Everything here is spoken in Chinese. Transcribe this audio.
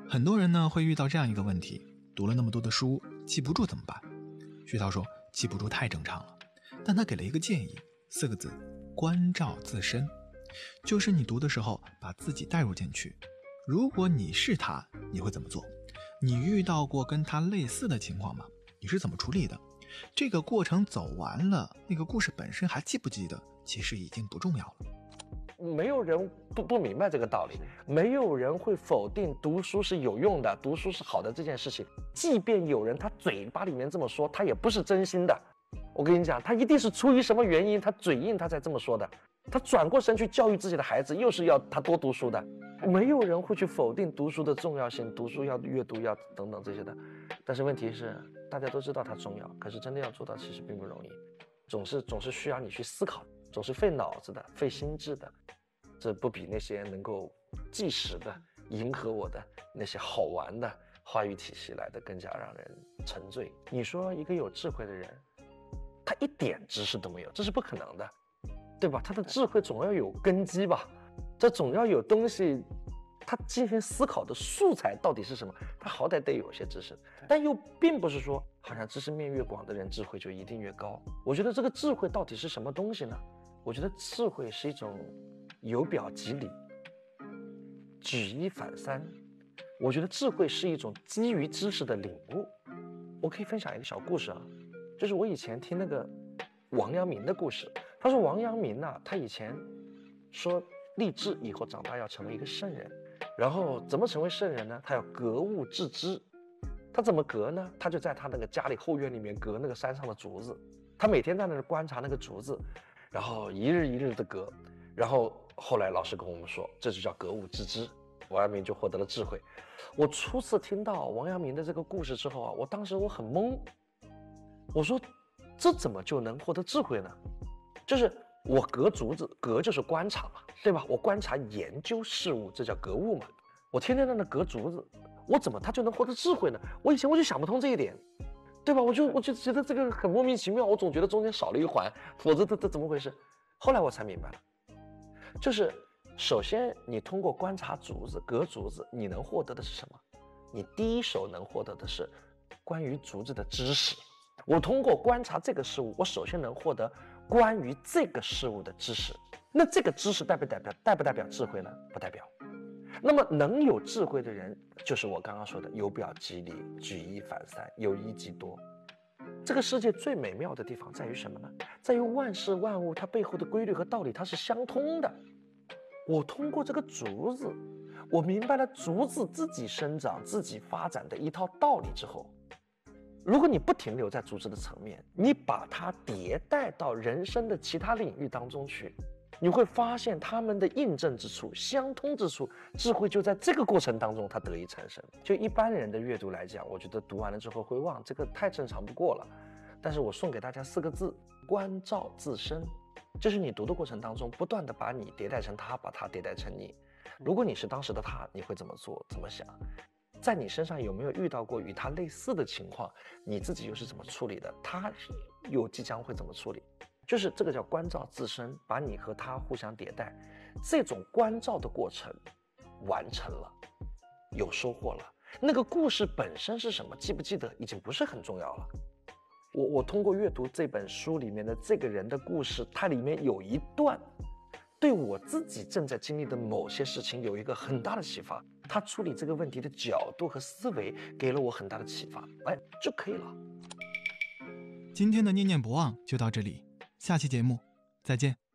很多人呢会遇到这样一个问题，读了那么多的书，记不住怎么办？徐涛说，记不住太正常了，但他给了一个建议，4个字：关照自身。就是你读的时候，把自己带入进去。如果你是他，你会怎么做？你遇到过跟他类似的情况吗？你是怎么处理的？这个过程走完了，那个故事本身还记不记得，其实已经不重要了。 没有人不明白这个道理，没有人会否定读书是有用的，读书是好的这件事情。即便有人他嘴巴里面这么说，他也不是真心的。我跟你讲，他一定是出于什么原因，他嘴硬他才这么说的。他转过身去教育自己的孩子，又是要他多读书的。没有人会去否定读书的重要性，读书要阅读要等等这些的。但是问题是，大家都知道它重要，可是真的要做到其实并不容易，总是需要你去思考，总是费脑子的，费心智的。这不比那些能够即时的迎合我的那些好玩的话语体系来的更加让人沉醉。你说一个有智慧的人，他一点知识都没有，这是不可能的，对吧？他的智慧总要有根基吧，这总要有东西，他进行思考的素材到底是什么？他好歹得有些知识，但又并不是说好像知识面越广的人智慧就一定越高。我觉得这个智慧到底是什么东西呢？我觉得智慧是一种由表及里，举一反三。我觉得智慧是一种基于知识的领悟。我可以分享一个小故事啊，就是我以前听那个王阳明的故事。他说王阳明啊，他以前说立志以后长大要成为一个圣人，然后怎么成为圣人呢？他要格物致知。他怎么格呢？他就在他那个家里后院里面格那个山上的竹子，他每天在那儿观察那个竹子，然后一日一日的格，然后后来老师跟我们说，这就叫格物致知。王阳明就获得了智慧。我初次听到王阳明的这个故事之后啊，当时我很懵，我说这怎么就能获得智慧呢？就是我格竹子，格就是观察嘛，对吧？我观察研究事物，这叫格物嘛。我天天在那格竹子，他就能获得智慧呢？我以前就想不通这一点，对吧？我就觉得这个很莫名其妙，我总觉得中间少了一环，否则这怎么回事？后来我才明白了，就是首先你通过观察竹子、格竹子，你能获得的是什么？你第一手能获得的是关于竹子的知识。我通过观察这个事物，我首先能获得关于这个事物的知识。那这个知识代不代表智慧呢？不代表。那么能有智慧的人，就是我刚刚说的由表及里，举一反三，有一即多。这个世界最美妙的地方在于什么呢？在于万事万物它背后的规律和道理它是相通的。我通过这个竹子，我明白了竹子自己生长、自己发展的一套道理之后，如果你不停留在竹子的层面，你把它迭代到人生的其他领域当中去，你会发现它们的印证之处、相通之处，智慧就在这个过程当中它得以产生。就一般人的阅读来讲，我觉得读完了之后会忘，这个太正常不过了。但是我送给大家4个字：关照自身。就是你读的过程当中，不断的把你迭代成他，把他迭代成你。如果你是当时的他，你会怎么做、怎么想？在你身上有没有遇到过与他类似的情况？你自己又是怎么处理的？他又即将会怎么处理？就是这个叫关照自身，把你和他互相迭代。这种关照的过程完成了，有收获了。那个故事本身是什么，记不记得已经不是很重要了。我通过阅读这本书里面的这个人的故事，它里面有一段对我自己正在经历的某些事情有一个很大的启发，他处理这个问题的角度和思维给了我很大的启发，就可以了。 今天的念念不忘就到这里，下期节目再见。